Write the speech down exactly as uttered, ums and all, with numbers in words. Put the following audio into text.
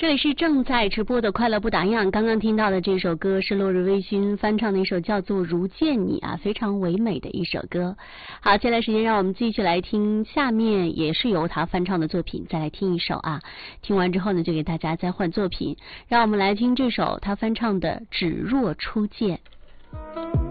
这里是正在直播的快乐不打烊，刚刚听到的这首歌是落日微醺翻唱的一首叫做《如见你》啊，非常唯美的一首歌。好，接下来时间让我们继续来听下面也是由他翻唱的作品，再来听一首啊。听完之后呢，就给大家再换作品，让我们来听这首他翻唱的《只若初见》。